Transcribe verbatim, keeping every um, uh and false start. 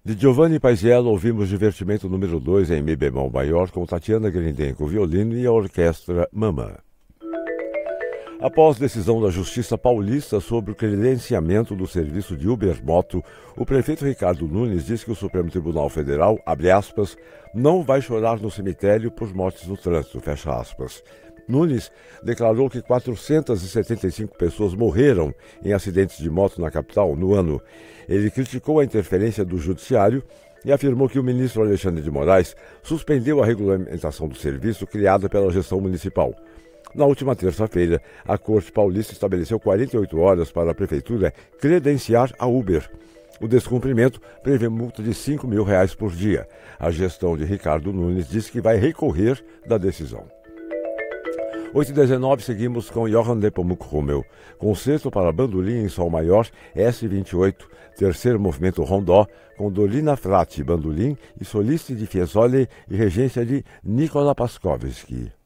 De Giovanni Paisiello, ouvimos Divertimento número dois em Mi bemol maior com Tatiana Grindenko, violino e a orquestra Mamã. Após decisão da Justiça Paulista sobre o credenciamento do serviço de Uber Moto, o prefeito Ricardo Nunes diz que o Supremo Tribunal Federal, abre aspas, não vai chorar no cemitério por mortes no trânsito, fecha aspas. Nunes declarou que quatrocentas e setenta e cinco pessoas morreram em acidentes de moto na capital no ano. Ele criticou a interferência do judiciário e afirmou que o ministro Alexandre de Moraes suspendeu a regulamentação do serviço criada pela gestão municipal. Na última terça-feira, a Corte Paulista estabeleceu quarenta e oito horas para a Prefeitura credenciar a Uber. O descumprimento prevê multa de cinco mil reais por dia. A gestão de Ricardo Nunes diz que vai recorrer da decisão. oito e dezenove, seguimos com Johann Nepomuk Hummel, concerto para bandolim em sol maior S vinte e oito, terceiro movimento rondó, com Dolina Frati, bandolim e solista de Fiesole e regência de Nicola Paskovski.